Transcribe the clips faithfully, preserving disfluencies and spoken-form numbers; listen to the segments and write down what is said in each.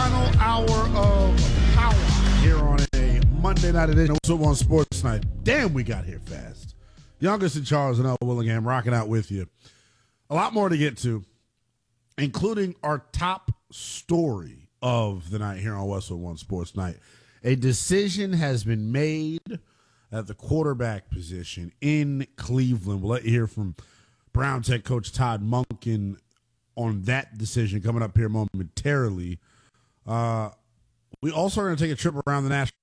Final hour of power here on a Monday night edition of What's Up on Sports Night. Damn, we got here fast. Youngest and Charles and L. Willingham rocking out with you. A lot more to get to, including our top story of the night here on Westwood One Sports Night. A decision has been made at the quarterback position in Cleveland. We'll let you hear from Browns head coach Todd Monken on that decision coming up here momentarily. Uh, we also are going to take a trip around the national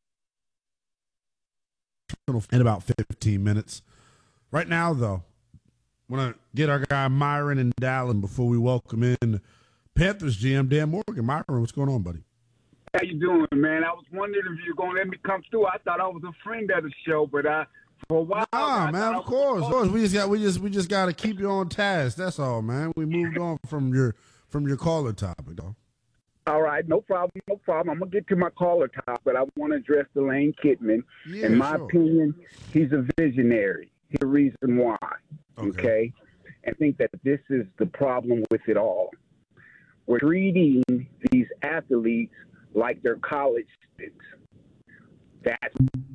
in about fifteen minutes. Right now, though, I want to get our guy Myron and Dallin before we welcome in Panthers G M Dan Morgan. Myron, what's going on, buddy? How you doing, man? I was wondering if you were going to let me come through. I thought I was a friend of the show, but I, for a while, nah, I man, of course, of course. We just got, we just, we just got to keep you on task. That's all, man. We moved on from your, from your caller topic, though. All right, no problem, no problem. I'm gonna get to my caller topic, but I want to address the Lane Kittman. Yeah, In my sure. opinion, he's a visionary. Here's the reason why. Okay. okay, I think that this is the problem with it all. We're treating these athletes like they're college students. That's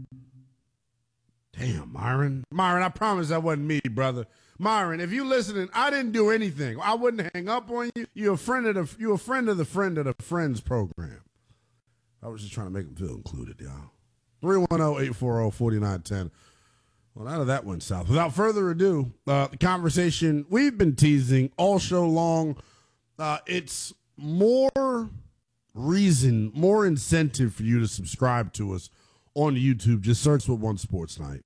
Damn, Myron. Myron, I promise that wasn't me, brother. Myron, if you listening, I didn't do anything. I wouldn't hang up on you. You're a friend of the you're a friend of the friend of the friends program. I was just trying to make them feel included, y'all. three one zero, eight four zero, four nine one zero. Well, none of that went south. Without further ado, uh, the conversation we've been teasing all show long. Uh, it's more reason, more incentive for you to subscribe to us on YouTube. Just search with One Sports Night.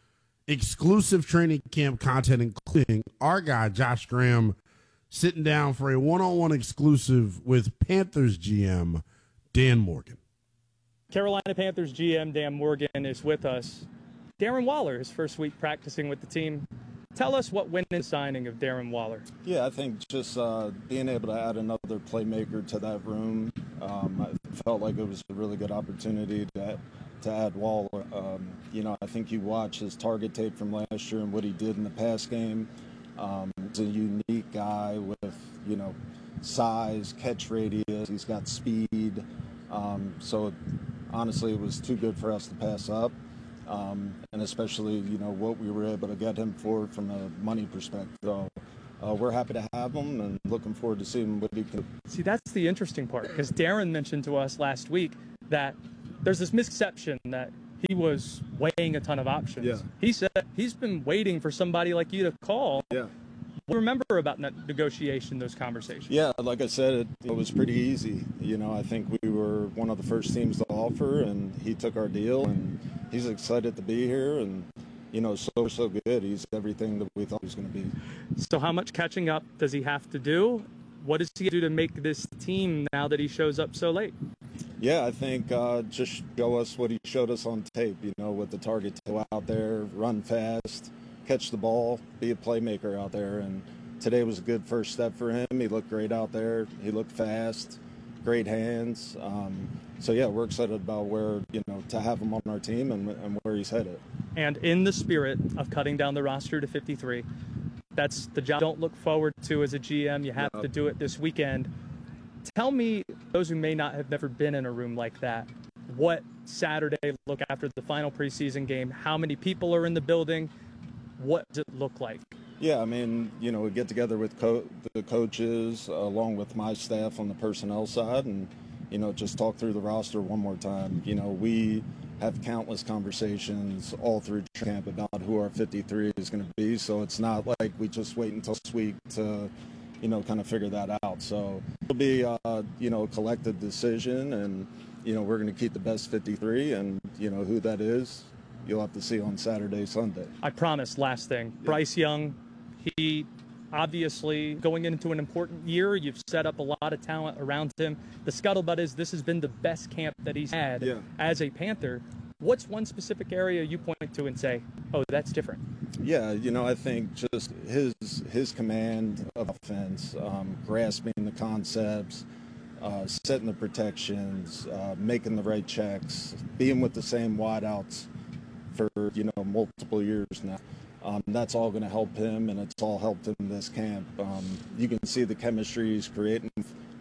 Exclusive training camp content, including our guy, Josh Graham, sitting down for a one-on-one exclusive with Panthers G M, Dan Morgan. Carolina Panthers G M Dan Morgan is with us. Darren Waller, his first week practicing with the team. Tell us what went in the signing of Darren Waller. Yeah, I think just uh, being able to add another playmaker to that room, um, I felt like it was a really good opportunity to to add Waller. Um, you know, I think you watch his target tape from last year and what he did in the pass game. Um, he's a unique guy with, you know, size, catch radius. He's got speed. Um, so, honestly, it was too good for us to pass up. Um, and especially, you know, what we were able to get him for from a money perspective. So uh, we're happy to have him and looking forward to seeing what he can. See, that's the interesting part, because Darren mentioned to us last week that there's this misconception that he was weighing a ton of options. Yeah. He said he's been waiting for somebody like you to call. Yeah. What do you remember about that negotiation, those conversations? Yeah, like I said, it, it was pretty easy. You know, I think we were one of the first teams to offer, and he took our deal, and he's excited to be here, and, you know, so, so good. He's everything that we thought he was going to be. So how much catching up does he have to do? What does he do to make this team now that he shows up so late? Yeah, I think uh, just show us what he showed us on tape, you know, with the target to out there, run fast, catch the ball, be a playmaker out there. And today was a good first step for him. He looked great out there. He looked fast, great hands. Um, so, yeah, we're excited about where, you know, to have him on our team and, and where he's headed. And in the spirit of cutting down the roster to fifty-three, that's the job you don't look forward to as a G M. You have Yep. to do it this weekend. Tell me, those who may not have never been in a room like that, what Saturday look after the final preseason game, how many people are in the building, what does it look like? Yeah, I mean, you know, we get together with co- the coaches uh, along with my staff on the personnel side and, you know, just talk through the roster one more time. You know, we have countless conversations all through camp about who our fifty-three is going to be, so it's not like we just wait until this week to, you know, kind of figure that out. So it'll be, uh, you know, a collective decision, and, you know, we're going to keep the best fifty-three, and, you know, who that is, you'll have to see on Saturday, Sunday. I promise, last thing. Yeah. Bryce Young, he obviously going into an important year. You've set up a lot of talent around him. The scuttlebutt is this has been the best camp that he's had yeah. as a Panther. What's one specific area you point to and say, oh, that's different? Yeah, you know, I think just his his command of offense, um, grasping the concepts, uh, setting the protections, uh, making the right checks, being with the same wideouts for, you know, multiple years now. Um, that's all going to help him, and it's all helped him this camp. Um, you can see the chemistry he's creating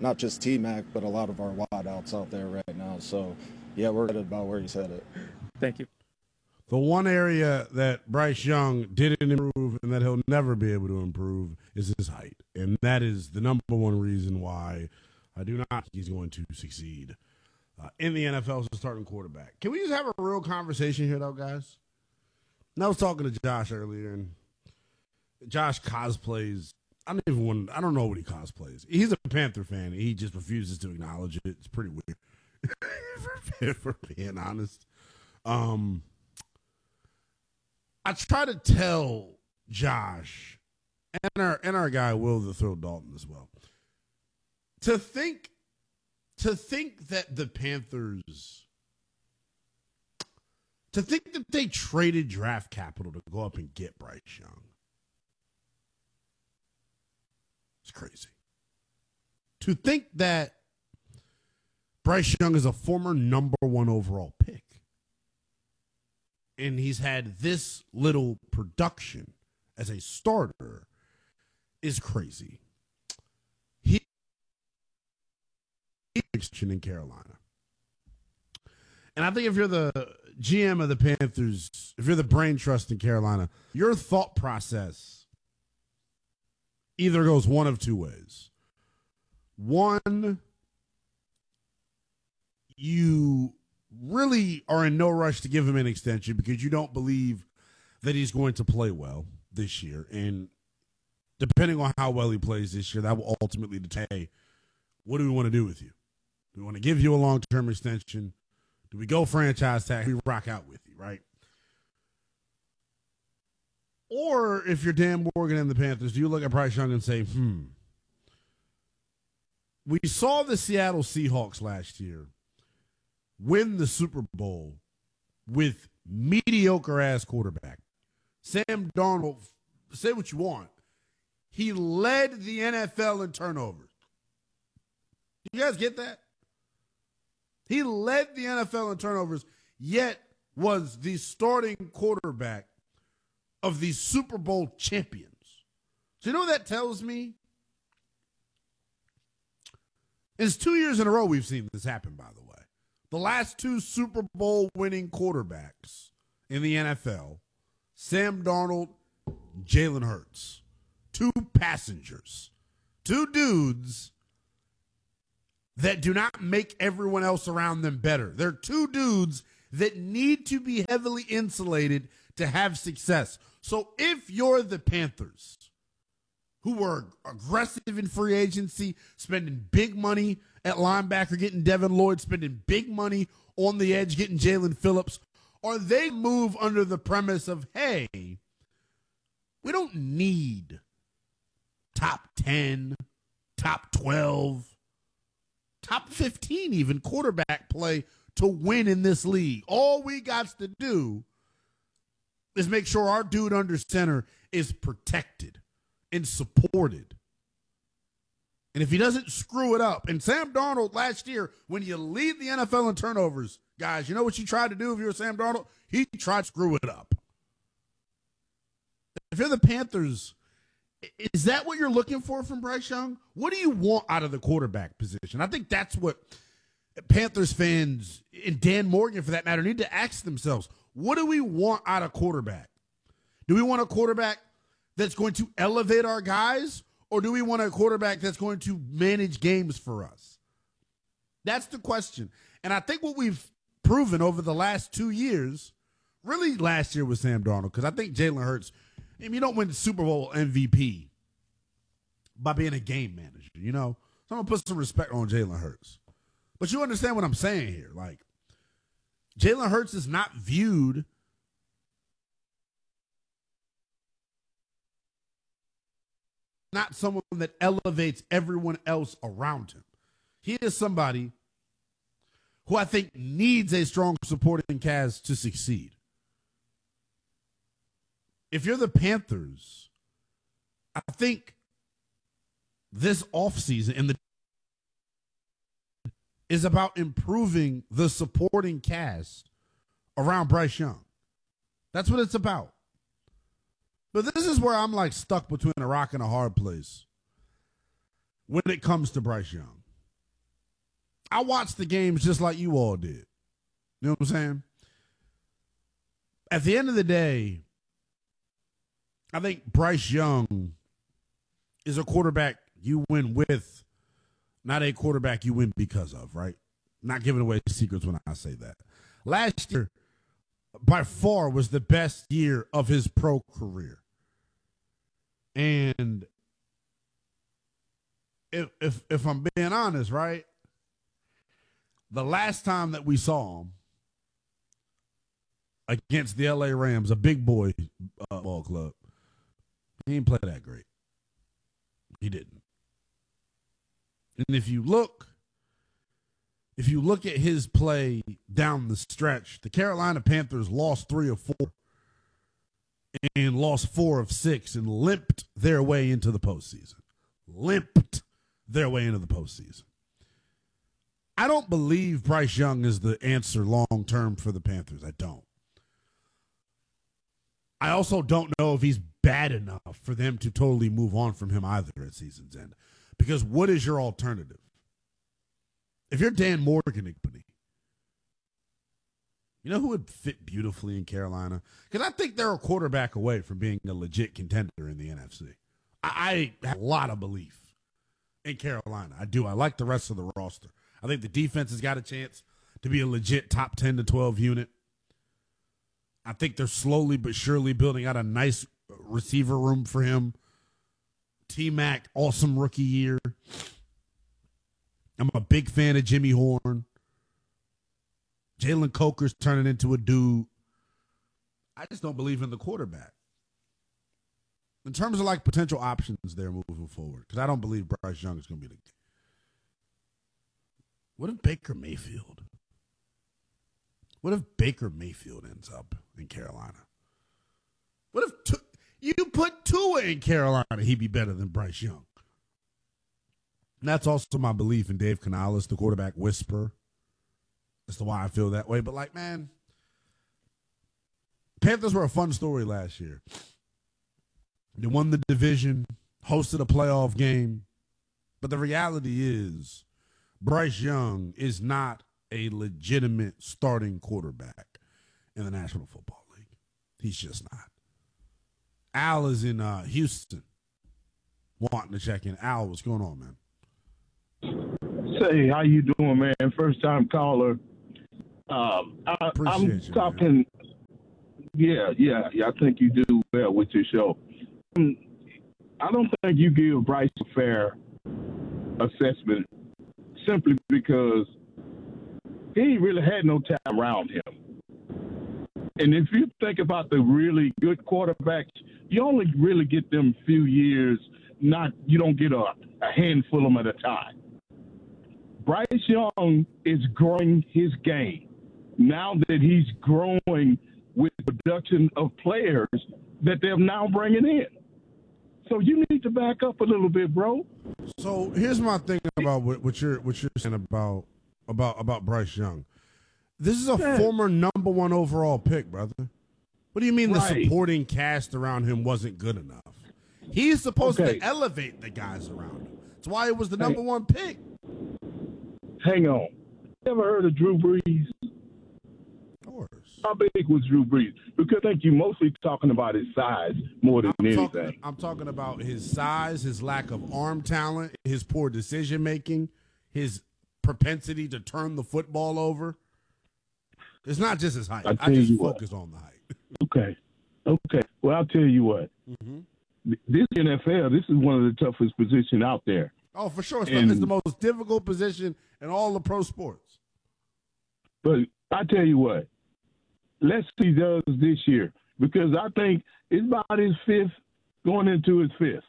not just T-Mac, but a lot of our wideouts out there right now. So, yeah, we're excited about where he's headed. Thank you. The one area that Bryce Young didn't improve and that he'll never be able to improve is his height. And that is the number one reason why I do not think he's going to succeed uh, in the N F L as a starting quarterback. Can we just have a real conversation here, though, guys? And I was talking to Josh earlier, and Josh cosplays. I don't even want. I don't know what he cosplays. He's a Panther fan, and he just refuses to acknowledge it. It's pretty weird, for, for being honest. Um, I try to tell Josh and our and our guy Will the Thrill Dalton as well to think to think that the Panthers to think that they traded draft capital to go up and get Bryce Young. It's crazy. To think that Bryce Young is a former number one overall pick, and he's had this little production as a starter is crazy. He in Carolina. And I think if you're the G M of the Panthers, if you're the brain trust in Carolina, your thought process either goes one of two ways. One, you really are in no rush to give him an extension because you don't believe that he's going to play well this year. And depending on how well he plays this year, that will ultimately determine, what do we want to do with you? Do we want to give you a long-term extension? Do we go franchise tag? We rock out with you, right? Or if you're Dan Morgan and the Panthers, do you look at Bryce Young and say, hmm, we saw the Seattle Seahawks last year win the Super Bowl with mediocre-ass quarterback. Sam Darnold, say what you want, he led the N F L in turnovers. You guys get that? He led the N F L in turnovers, yet was the starting quarterback of the Super Bowl champions. So you know what that tells me? It's two years in a row we've seen this happen, by the way. The last two Super Bowl winning quarterbacks in the N F L, Sam Darnold, Jalen Hurts. Two passengers. Two dudes that do not make everyone else around them better. They're two dudes that need to be heavily insulated to have success. So if you're the Panthers, who were aggressive in free agency, spending big money at linebacker, getting Devin Lloyd, spending big money on the edge, getting Jalen Phillips, or they move under the premise of, hey, we don't need top ten, top twelve, top fifteen even quarterback play to win in this league. All we got to do is make sure our dude under center is protected and supported. And if he doesn't screw it up, and Sam Darnold last year, when you lead the N F L in turnovers, guys, you know what you tried to do if you were Sam Darnold? He tried to screw it up. If you're the Panthers, is that what you're looking for from Bryce Young? What do you want out of the quarterback position? I think that's what Panthers fans, and Dan Morgan for that matter, need to ask themselves. What do we want out of quarterback? Do we want a quarterback that's going to elevate our guys, or do we want a quarterback that's going to manage games for us? That's the question. And I think what we've proven over the last two years, really last year with Sam Darnold, because I think Jalen Hurts, I mean, you don't win the Super Bowl M V P by being a game manager, you know? So I'm going to put some respect on Jalen Hurts. But you understand what I'm saying here. Like, Jalen Hurts is not viewed not someone that elevates everyone else around him. He is somebody who I think needs a strong supporting cast to succeed. If you're the Panthers, I think this offseason and the is about improving the supporting cast around Bryce Young. That's what it's about. But this is where I'm like stuck between a rock and a hard place when it comes to Bryce Young. I watched the games just like you all did. You know what I'm saying? At the end of the day, I think Bryce Young is a quarterback you win with, not a quarterback you win because of, right? Not giving away secrets when I say that. Last year, by far, was the best year of his pro career. And if if if I'm being honest, right, the last time that we saw him against the L A Rams, a big boy uh, ball club, he didn't play that great. He didn't. And if you look, if you look at his play down the stretch, the Carolina Panthers lost three of four and lost four of six and limped their way into the postseason. Limped their way into the postseason. I don't believe Bryce Young is the answer long term for the Panthers. I don't. I also don't know if he's bad enough for them to totally move on from him either at season's end. Because what is your alternative? If you're Dan Morgan, you know who would fit beautifully in Carolina? Because I think they're a quarterback away from being a legit contender in the N F C. I, I have a lot of belief in Carolina. I do. I like the rest of the roster. I think the defense has got a chance to be a legit top ten to twelve unit. I think they're slowly but surely building out a nice receiver room for him. T-Mac, awesome rookie year. I'm a big fan of Jimmy Horn. Jalen Coker's turning into a dude. I just don't believe in the quarterback. In terms of like potential options there moving forward, because I don't believe Bryce Young is going to be the guy. What if Baker Mayfield? What if Baker Mayfield ends up in Carolina? What if tu- you put Tua in Carolina, he'd be better than Bryce Young? And that's also my belief in Dave Canales, the quarterback whisperer. That's the why I feel that way. But, like, man, Panthers were a fun story last year. They won the division, hosted a playoff game. But the reality is Bryce Young is not a legitimate starting quarterback in the National Football League. He's just not. Al is in uh, Houston wanting to check in. Al, what's going on, man? Say, how you doing, man? First time caller. Um, I, I'm you, talking. Man. Yeah, yeah, yeah. I think you do well with your show. Um, I don't think you give Bryce a fair assessment simply because he really had no talent around him. And if you think about the really good quarterbacks, you only really get them few years. Not you don't get a, a handful of them at a time. Bryce Young is growing his game now that he's growing with production of players that they're now bringing in. So you need to back up a little bit, bro. So here's my thing about what, what you're what you're saying about about about Bryce Young. This is a yeah. former number one overall pick, brother. What do you mean right. the supporting cast around him wasn't good enough? He's supposed okay. to elevate the guys around him. That's why it was the number hey. one pick. Hang on. You ever heard of Drew Brees? Of course. How big was Drew Brees? Because I think you're mostly talking about his size more than I'm anything. Talking, I'm talking about his size, his lack of arm talent, his poor decision making, his propensity to turn the football over. It's not just his height. I, I just focus what. on the height. Okay. Okay. Well, I'll tell you what. Mm-hmm. This N F L, this is one of the toughest positions out there. Oh, for sure. It's, and, the, it's the most difficult position in all the pro sports. But I tell you what, let's see he does this year. Because I think it's about his fifth, going into his fifth.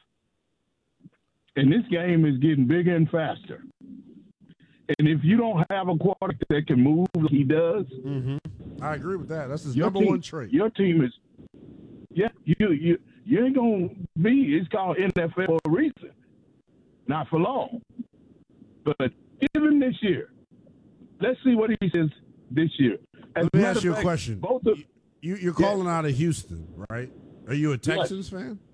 And this game is getting bigger and faster. And if you don't have a quarterback that can move like he does. Mm-hmm. I agree with that. That's his number team, one trait. Your team is, yeah, you you you ain't going to be, it's called N F L for a reason. Not for long. But even this year, let's see what he says this year. As Let me ask you fact, a question. Both of, you, you're calling yeah. out of Houston, right? Are you a Texans yes. fan?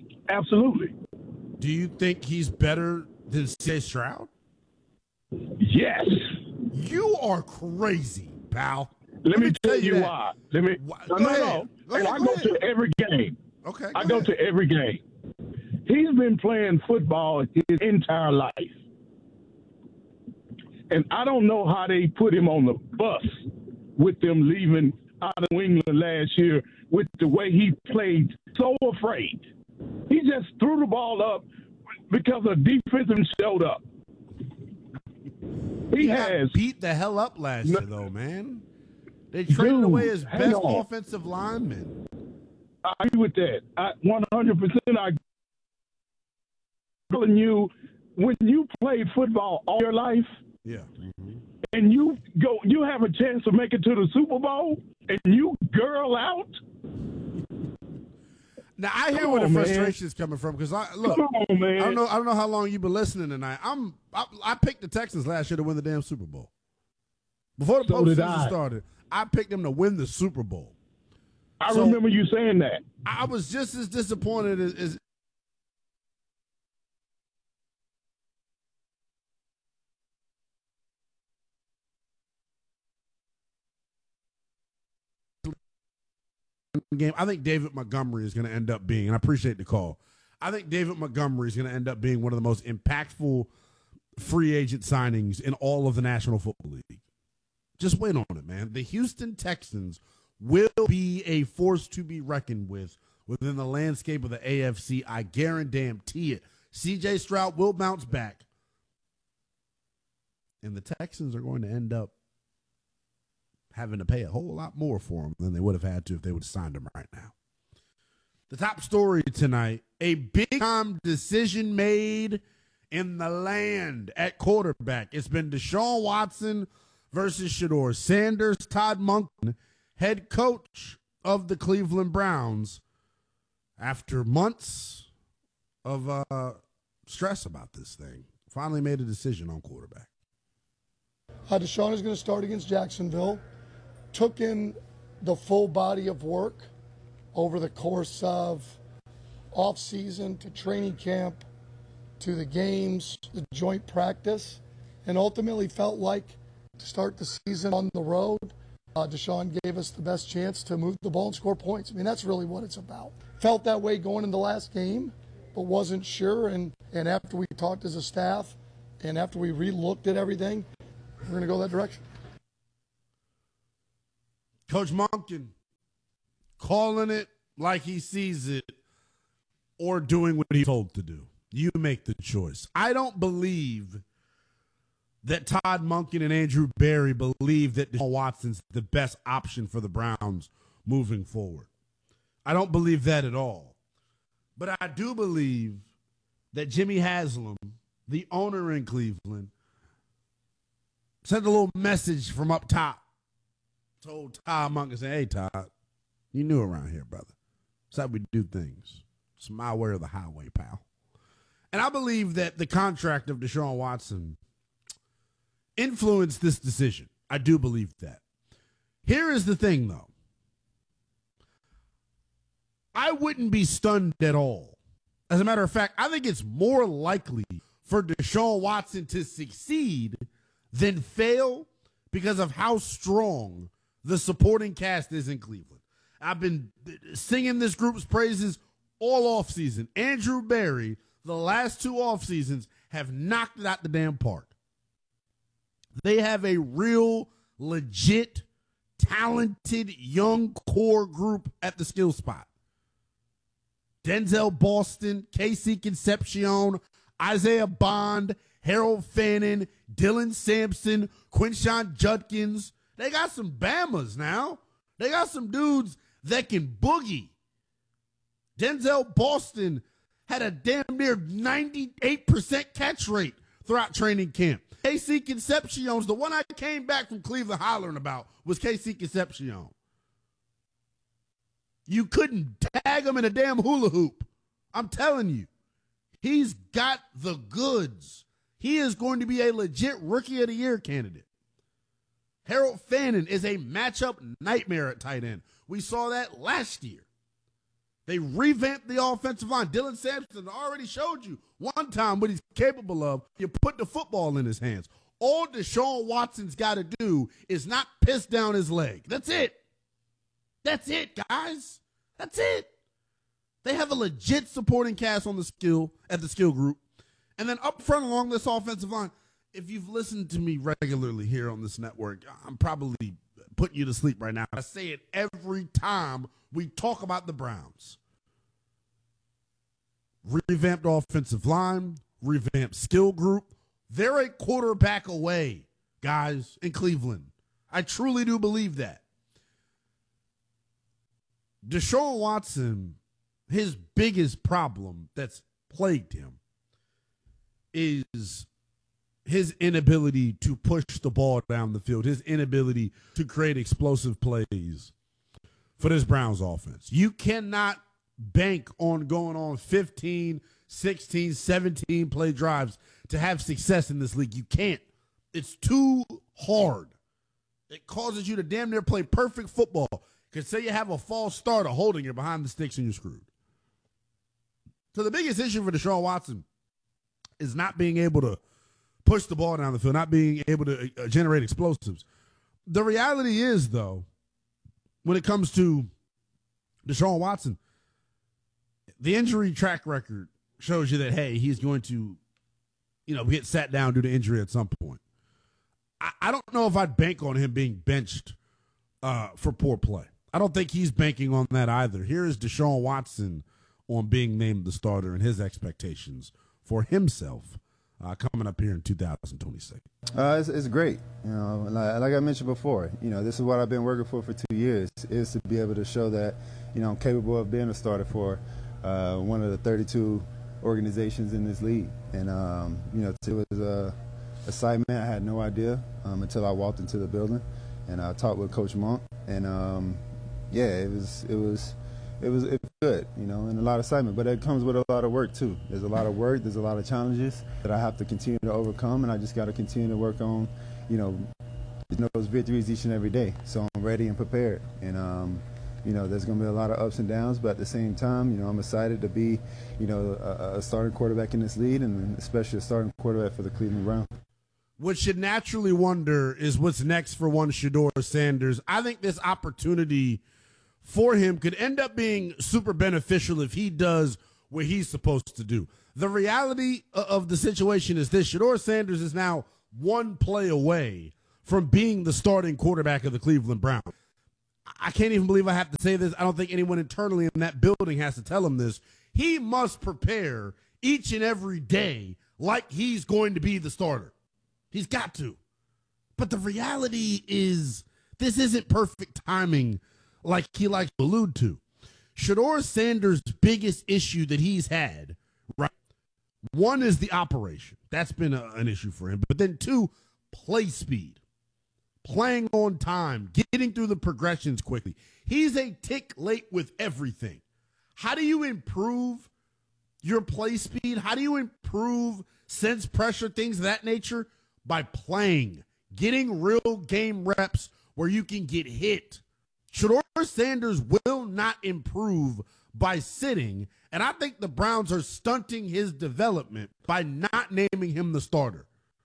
Absolutely. Do you think he's better than C J Stroud? Yes. You are crazy, pal. Let, Let me, me tell, tell you that. why. Let me. Why? No, go no, ahead. no. Go ahead, I go go ahead. to every game. Okay. Go I go ahead. to every game. He's been playing football his entire life. And I don't know how they put him on the bus with them leaving out of New England last year with the way he played, so afraid. He just threw the ball up because a defensive showed up. He, he has beat the hell up last no, year, though, man. They traded dude, away his best on. offensive lineman. I agree with that. I one hundred percent I telling you, when you played football all your life, yeah, mm-hmm. and you go, you have a chance to make it to the Super Bowl, and you girl out. Now I hear Come where the on, frustration is coming from because I look. Come on, man. I don't know. I don't know how long you've been listening tonight. I'm. I, I picked the Texans last year to win the damn Super Bowl. Before the So did postseason I. started, I picked them to win the Super Bowl. I So, remember you saying that. I was just as disappointed as, as game. I think David Montgomery is going to end up being, and I appreciate the call. I think David Montgomery is going to end up being one of the most impactful free agent signings in all of the National Football League. Just wait on it, man. The Houston Texans will be a force to be reckoned with within the landscape of the A F C. I guarantee it. C J Stroud will bounce back. And the Texans are going to end up having to pay a whole lot more for him than they would have had to if they would have signed him right now. The top story tonight, a big-time decision made in the land at quarterback. It's been Deshaun Watson versus Shedeur Sanders. Todd Monken, head coach of the Cleveland Browns, after months of uh, stress about this thing, finally made a decision on quarterback. Uh, Deshaun is going to start against Jacksonville. Took in the full body of work over the course of off-season to training camp to the games, the joint practice, and ultimately felt like to start the season on the road, uh, Deshaun gave us the best chance to move the ball and score points. I mean, that's really what it's about. Felt that way going in the last game, but wasn't sure. And, and after we talked as a staff and after we re-looked at everything, we're going to go that direction. Coach Monken calling it like he sees it or doing what he's told to do. You make the choice. I don't believe that Todd Monken and Andrew Berry believe that Deshaun Watson's the best option for the Browns moving forward. I don't believe that at all. But I do believe that Jimmy Haslam, the owner in Cleveland, sent a little message from up top. Told Todd Monken, say, hey, Todd, you new around here, brother. That's how we do things. It's my way or the highway, pal. And I believe that the contract of Deshaun Watson influenced this decision. I do believe that. Here is the thing, though. I wouldn't be stunned at all. As a matter of fact, I think it's more likely for Deshaun Watson to succeed than fail because of how strong the supporting cast is in Cleveland. I've been singing this group's praises all offseason. Andrew Berry, the last two off seasons, have knocked it out the damn park. They have a real, legit, talented, young core group at the skill spot. Denzel Boston, Casey Concepcion, Isaiah Bond, Harold Fannin, Dylan Sampson, Quinshon Judkins. They got some Bamas now. They got some dudes that can boogie. Denzel Boston had a damn near ninety-eight percent catch rate throughout training camp. K C Concepcion's the one I came back from Cleveland hollering about was K C Concepcion. You couldn't tag him in a damn hula hoop. I'm telling you. He's got the goods. He is going to be a legit Rookie of the Year candidate. Harold Fannin is a matchup nightmare at tight end. We saw that last year. They revamped the offensive line. Dylan Sampson already showed you one time what he's capable of. You put the football in his hands. All Deshaun Watson's got to do is not piss down his leg. That's it. That's it, guys. That's it. They have a legit supporting cast on the skill at the skill group. And then up front along this offensive line, if you've listened to me regularly here on this network, I'm probably putting you to sleep right now. I say it every time we talk about the Browns. Revamped offensive line, revamped skill group. They're a quarterback away, guys, in Cleveland. I truly do believe that. Deshaun Watson, his biggest problem that's plagued him is his inability to push the ball down the field, his inability to create explosive plays for this Browns offense. You cannot bank on going on fifteen, sixteen, seventeen play drives to have success in this league. You can't. It's too hard. It causes you to damn near play perfect football. Because say you have a false start, a holding, you're behind the sticks and you're screwed. So the biggest issue for Deshaun Watson is not being able to push the ball down the field, not being able to uh, generate explosives. The reality is, though, when it comes to Deshaun Watson, the injury track record shows you that, hey, he's going to, you know, get sat down due to injury at some point. I, I don't know if I'd bank on him being benched uh, for poor play. I don't think he's banking on that either. Here is Deshaun Watson on being named the starter and his expectations for himself uh, coming up here in two thousand twenty-six. Uh, it's, it's great. You know, like, like I mentioned before, you know, this is what I've been working for for two years, is to be able to show that, you know, I'm capable of being a starter for uh, one of the thirty-two organizations in this league. And, um, you know, it was a assignment I had no idea um, until I walked into the building and I talked with Coach Monk. And, um, yeah, it was, it was, it was, it was good, you know, and a lot of excitement. But it comes with a lot of work, too. There's a lot of work. There's a lot of challenges that I have to continue to overcome. And I just got to continue to work on, you know, those victories each and every day. So I'm ready and prepared. And, um, you know, there's going to be a lot of ups and downs. But at the same time, you know, I'm excited to be, you know, a, a starting quarterback in this league, and especially a starting quarterback for the Cleveland Browns. What should naturally wonder is what's next for one Shedeur Sanders. I think this opportunity for him could end up being super beneficial if he does what he's supposed to do. The reality of the situation is this: Shedeur Sanders is now one play away from being the starting quarterback of the Cleveland Browns. I can't even believe I have to say this. I don't think anyone internally in that building has to tell him this. He must prepare each and every day like he's going to be the starter. He's got to. But the reality is this isn't perfect timing like he likes to allude to. Shedeur Sanders' biggest issue that he's had, right? One is the operation. That's been a, an issue for him. But then two, play speed. Playing on time, getting through the progressions quickly. He's a tick late with everything. How do you improve your play speed? How do you improve sense pressure, things of that nature? By playing, getting real game reps where you can get hit. Shedeur Sanders will not improve by sitting, and I think the Browns are stunting his development by not naming him the starter.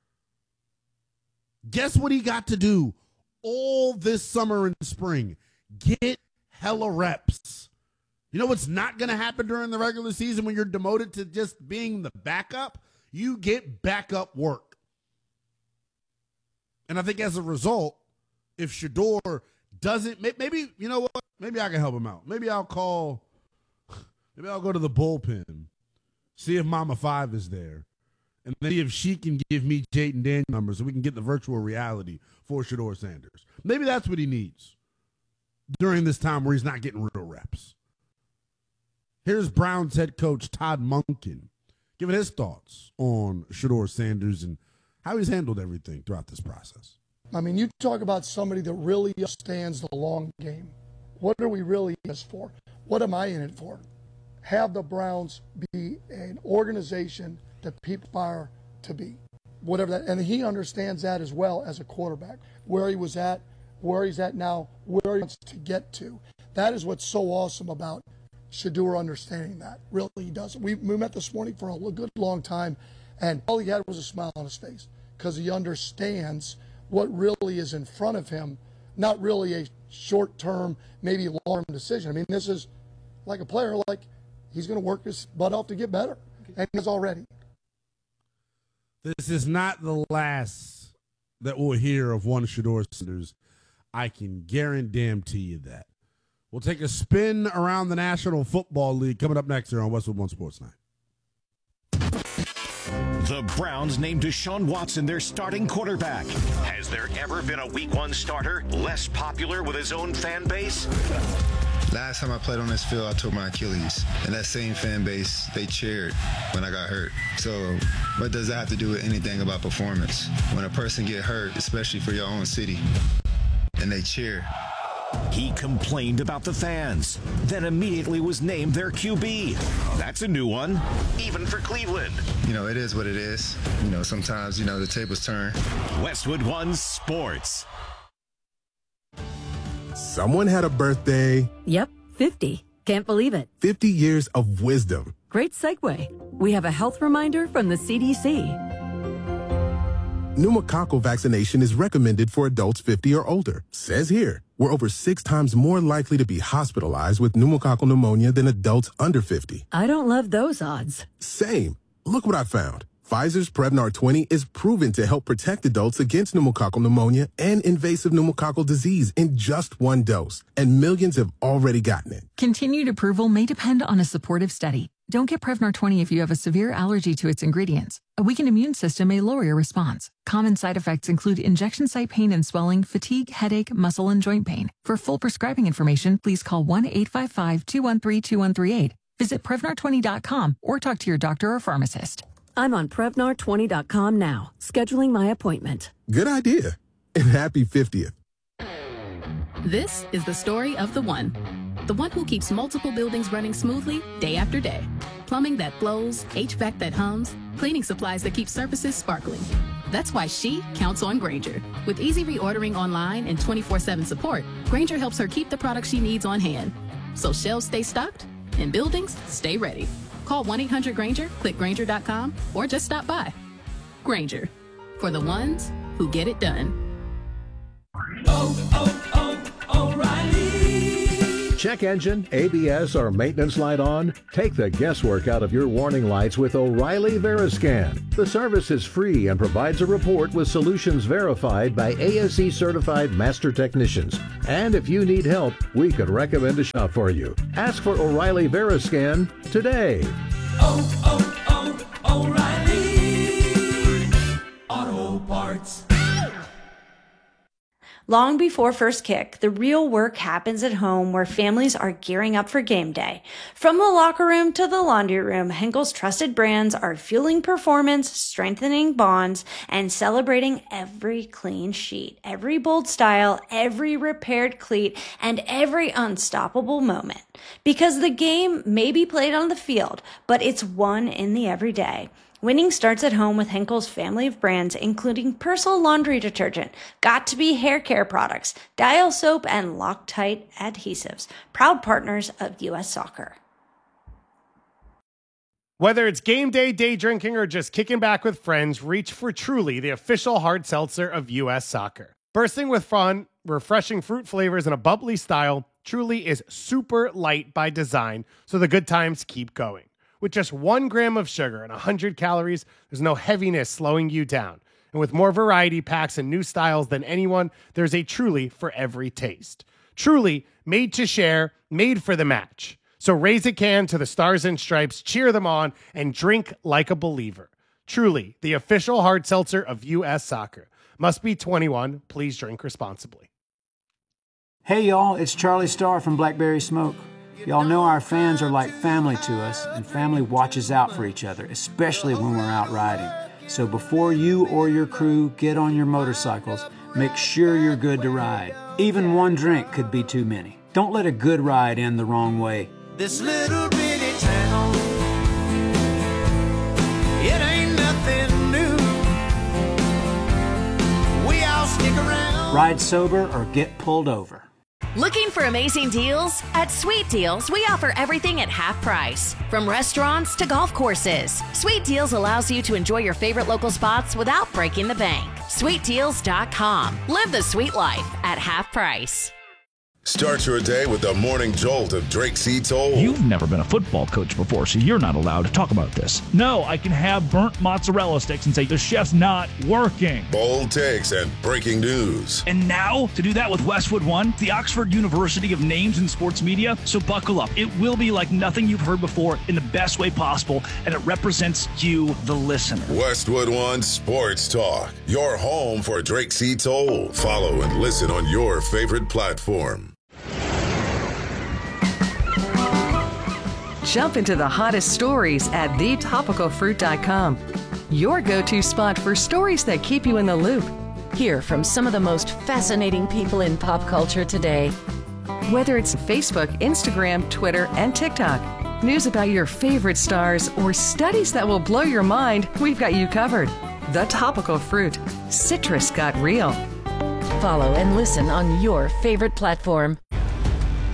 Guess what he got to do all this summer and spring? Get hella reps. You know what's not going to happen during the regular season when you're demoted to just being the backup? You get backup work. And I think as a result, if Shedeur doesn't, maybe, you know what? Maybe I can help him out. Maybe I'll call, maybe I'll go to the bullpen, see if Mama Five is there, and see if she can give me Jayden Daniels numbers so we can get the virtual reality for Shedeur Sanders. Maybe that's what he needs during this time where he's not getting real reps. Here's Browns head coach Todd Monken giving his thoughts on Shedeur Sanders and how he's handled everything throughout this process. I mean, you talk about somebody that really understands the long game. What are we really in this for? What am I in it for? Have the Browns be an organization that people aspire to be, whatever that. And he understands that as well as a quarterback, where he was at, where he's at now, where he wants to get to. That is what's so awesome about Shedeur understanding that. Really, he does. We, we met this morning for a good long time, and all he had was a smile on his face. because he understands what really is in front of him, not really a short-term, maybe long decision. I mean, this is like a player, like he's going to work his butt off to get better, and he's already. This is not the last that we'll hear of one Shedeur Sanders. I can guarantee you that. We'll take a spin around the National Football League coming up next here on Westwood One Sports Night. The Browns named Deshaun Watson their starting quarterback. Has there ever been a week one starter less popular with his own fan base? Last time I played on this field, I tore my Achilles. And that same fan base, they cheered when I got hurt. So what does that have to do with anything about performance? When a person get hurt, especially for your own city, and they cheer. He complained about the fans, then immediately was named their Q B. That's a new one, even for Cleveland. You know, it is what it is. You know, sometimes, you know, the tables turn. Westwood One Sports. Someone had a birthday. Yep, fifty. Can't believe it. fifty years of wisdom. Great segue. We have a health reminder from the C D C. Pneumococcal vaccination is recommended for adults fifty or older. Says here, we're over six times more likely to be hospitalized with pneumococcal pneumonia than adults under fifty. I don't love those odds. Same. Look what I found. Pfizer's Prevnar twenty is proven to help protect adults against pneumococcal pneumonia and invasive pneumococcal disease in just one dose, and millions have already gotten it. Continued approval may depend on a supportive study. Don't get Prevnar twenty if you have a severe allergy to its ingredients. A weakened immune system may lower your response. Common side effects include injection site pain and swelling, fatigue, headache, muscle, and joint pain. For full prescribing information, please call one eight five five, two one three, two one three eight. Visit Prevnar twenty dot com or talk to your doctor or pharmacist. I'm on Prevnar twenty dot com now, scheduling my appointment. Good idea. And happy fiftieth. This is the story of the one. The one who keeps multiple buildings running smoothly day after day. Plumbing that flows, H V A C that hums, cleaning supplies that keep surfaces sparkling. That's why she counts on Grainger. With easy reordering online and twenty-four seven support, Grainger helps her keep the products she needs on hand. So shelves stay stocked and buildings stay ready. Call one eight hundred Grainger, click Grainger dot com, or just stop by. Grainger, for the ones who get it done. Oh, oh, oh, O'Reilly. Check engine, A B S, or maintenance light on? Take the guesswork out of your warning lights with O'Reilly Veriscan. The service is free and provides a report with solutions verified by A S E certified master technicians. And if you need help, we could recommend a shop for you. Ask for O'Reilly Veriscan today. Oh, oh, oh, O'Reilly Auto Parts. Long before first kick, the real work happens at home where families are gearing up for game day. From the locker room to the laundry room, Henkel's trusted brands are fueling performance, strengthening bonds, and celebrating every clean sheet, every bold style, every repaired cleat, and every unstoppable moment. Because the game may be played on the field, but it's won in the everyday. Winning starts at home with Henkel's family of brands, including Persil laundry detergent, Got to Be hair care products, Dial soap, and Loctite adhesives, proud partners of U S Soccer. Whether it's game day, day drinking, or just kicking back with friends, reach for Truly, the official hard seltzer of U S Soccer. Bursting with fun, refreshing fruit flavors, and a bubbly style, Truly is super light by design, so the good times keep going. With just one gram of sugar and one hundred calories, there's no heaviness slowing you down. And with more variety packs and new styles than anyone, there's a Truly for every taste. Truly, made to share, made for the match. So raise a can to the Stars and Stripes, cheer them on, and drink like a believer. Truly, the official hard seltzer of U S Soccer. Must be twenty-one. Please drink responsibly. Hey, y'all, it's Charlie Starr from Blackberry Smoke. Y'all know our fans are like family to us, and family watches out for each other, especially when we're out riding. So before you or your crew get on your motorcycles, make sure you're good to ride. Even one drink could be too many. Don't let a good ride end the wrong way. This little bitty town, it ain't nothing new. We all stick around. Ride sober or get pulled over. Looking for amazing deals? At Sweet Deals, we offer everything at half price. From restaurants to golf courses, Sweet Deals allows you to enjoy your favorite local spots without breaking the bank. sweet deals dot com. Live the sweet life at half price. Start your day with the morning jolt of Drake C. Toll. You've never been a football coach before, so you're not allowed to talk about this. No, I can have burnt mozzarella sticks and say the chef's not working. Bold takes and breaking news. And now, to do that with Westwood One, the Oxford University of names in sports media. So buckle up. It will be like nothing you've heard before in the best way possible, and it represents you, the listener. Westwood One Sports Talk, your home for Drake C. Toll. Follow and listen on your favorite platform. Jump into the hottest stories at the topical fruit dot com. Your go-to spot for stories that keep you in the loop. Hear from some of the most fascinating people in pop culture today. Whether it's Facebook, Instagram, Twitter, and TikTok, news about your favorite stars, or studies that will blow your mind, we've got you covered. The Topical Fruit. Citrus got real. Follow and listen on your favorite platform.